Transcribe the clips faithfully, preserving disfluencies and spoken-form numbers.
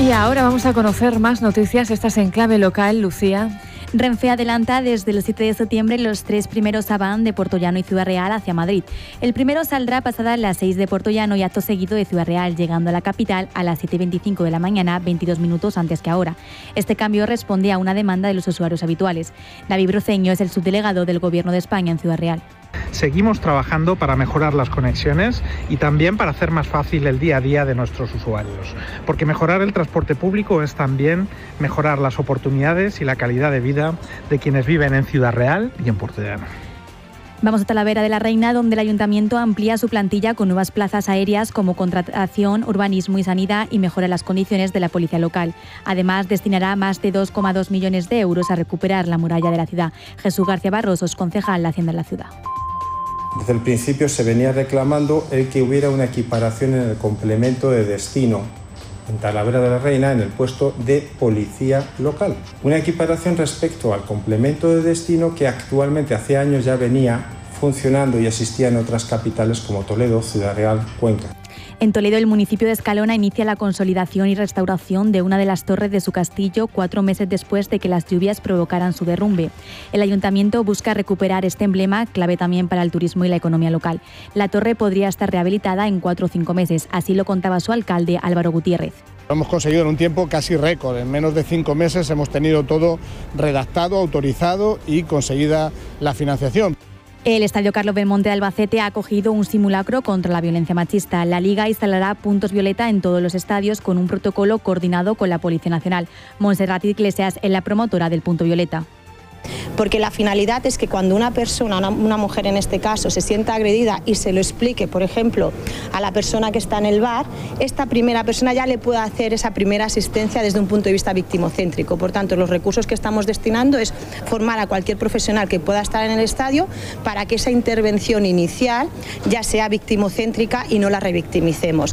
Y ahora vamos a conocer más noticias. Estás en Clave Local, Lucía. Renfe adelanta desde el siete de septiembre los tres primeros Avant de Portollano y Ciudad Real hacia Madrid. El primero saldrá pasada las seis de Portollano y acto seguido de Ciudad Real, llegando a la capital a las siete y veinticinco de la mañana, veintidós minutos antes que ahora. Este cambio responde a una demanda de los usuarios habituales. David Broceño es el subdelegado del Gobierno de España en Ciudad Real. Seguimos trabajando para mejorar las conexiones y también para hacer más fácil el día a día de nuestros usuarios, porque mejorar el transporte público es también mejorar las oportunidades y la calidad de vida de quienes viven en Ciudad Real y en Portollano. Vamos a Talavera de la Reina, donde el Ayuntamiento amplía su plantilla con nuevas plazas aéreas como contratación, urbanismo y sanidad y mejora las condiciones de la policía local. Además, destinará más de dos coma dos millones de euros a recuperar la muralla de la ciudad. Jesús García Barrosos, concejal de Hacienda de la ciudad. Desde el principio se venía reclamando el que hubiera una equiparación en el complemento de destino en Talavera de la Reina en el puesto de policía local. Una equiparación respecto al complemento de destino que actualmente hace años ya venía funcionando y existía en otras capitales como Toledo, Ciudad Real, Cuenca. En Toledo, el municipio de Escalona inicia la consolidación y restauración de una de las torres de su castillo cuatro meses después de que las lluvias provocaran su derrumbe. El ayuntamiento busca recuperar este emblema, clave también para el turismo y la economía local. La torre podría estar rehabilitada en cuatro o cinco meses, así lo contaba su alcalde, Álvaro Gutiérrez. Lo hemos conseguido en un tiempo casi récord. En menos de cinco meses hemos tenido todo redactado, autorizado y conseguida la financiación. El Estadio Carlos Belmonte de Albacete ha acogido un simulacro contra la violencia machista. La Liga instalará puntos violeta en todos los estadios con un protocolo coordinado con la Policía Nacional. Montserrat Iglesias es la promotora del punto violeta. Porque la finalidad es que cuando una persona, una, una mujer en este caso, se sienta agredida y se lo explique, por ejemplo, a la persona que está en el bar, esta primera persona ya le pueda hacer esa primera asistencia desde un punto de vista victimocéntrico. Por tanto, los recursos que estamos destinando es formar a cualquier profesional que pueda estar en el estadio para que esa intervención inicial ya sea victimocéntrica y no la revictimicemos.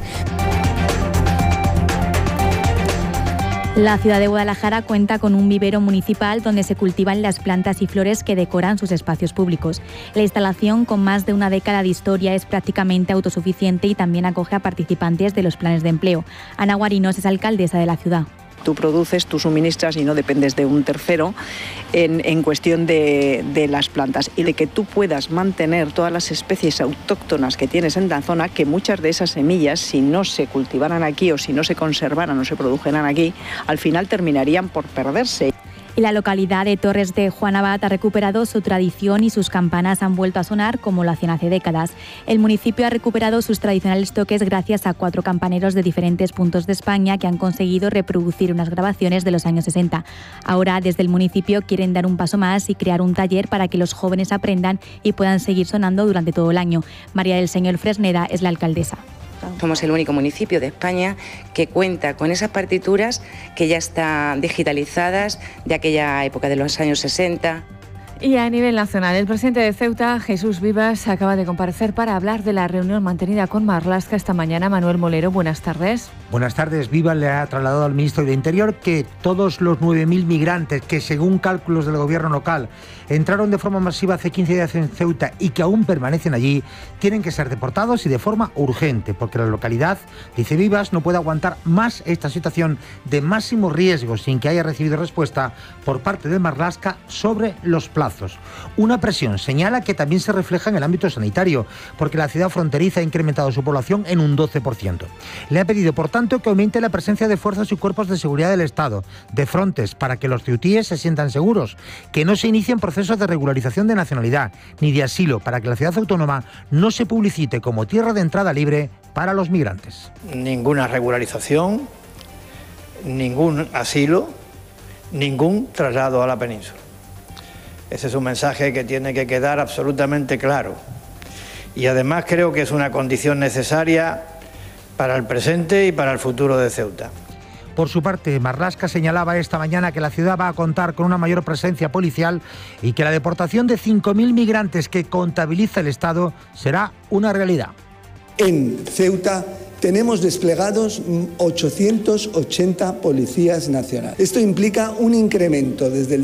La ciudad de Guadalajara cuenta con un vivero municipal donde se cultivan las plantas y flores que decoran sus espacios públicos. La instalación, con más de una década de historia, es prácticamente autosuficiente y también acoge a participantes de los planes de empleo. Ana Guarinos es alcaldesa de la ciudad. Tú produces, tú suministras y no dependes de un tercero en, en cuestión de, de las plantas y de que tú puedas mantener todas las especies autóctonas que tienes en la zona, que muchas de esas semillas, si no se cultivaran aquí o si no se conservaran o se produjeran aquí, al final terminarían por perderse. Y la localidad de Torres de Juan Abad ha recuperado su tradición y sus campanas han vuelto a sonar como lo hacían hace décadas. El municipio ha recuperado sus tradicionales toques gracias a cuatro campaneros de diferentes puntos de España que han conseguido reproducir unas grabaciones de los años sesenta. Ahora, desde el municipio, quieren dar un paso más y crear un taller para que los jóvenes aprendan y puedan seguir sonando durante todo el año. María del Señor Fresneda es la alcaldesa. Somos el único municipio de España que cuenta con esas partituras que ya están digitalizadas de aquella época de los años sesenta. Y a nivel nacional, el presidente de Ceuta, Jesús Vivas, acaba de comparecer para hablar de la reunión mantenida con Marlaska esta mañana. Manuel Molero, buenas tardes. Buenas tardes. Vivas le ha trasladado al ministro de Interior que todos los nueve mil migrantes que, según cálculos del gobierno local, entraron de forma masiva hace quince días en Ceuta y que aún permanecen allí, tienen que ser deportados y de forma urgente, porque la localidad, dice Vivas, no puede aguantar más esta situación de máximo riesgo sin que haya recibido respuesta por parte de Marlaska sobre los plazos. Una presión, señala, que también se refleja en el ámbito sanitario, porque la ciudad fronteriza ha incrementado su población en un doce por ciento. Le ha pedido, por tanto, que aumente la presencia de fuerzas y cuerpos de seguridad del Estado, de Frontex, para que los ceutíes se sientan seguros, que no se inicien procesos de regularización de nacionalidad ni de asilo, para que la ciudad autónoma no se publicite como tierra de entrada libre para los migrantes. Ninguna regularización, ningún asilo, ningún traslado a la península. Ese es un mensaje que tiene que quedar absolutamente claro. Y además creo que es una condición necesaria para el presente y para el futuro de Ceuta. Por su parte, Marlaska señalaba esta mañana que la ciudad va a contar con una mayor presencia policial y que la deportación de cinco mil migrantes que contabiliza el Estado será una realidad. En Ceuta tenemos desplegados ochocientos ochenta policías nacionales. Esto implica un incremento desde el